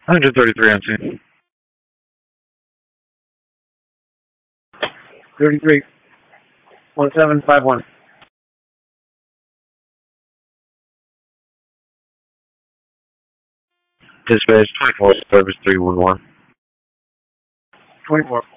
133 on scene. 33. 1751. Dispatch 24, service 311. 24.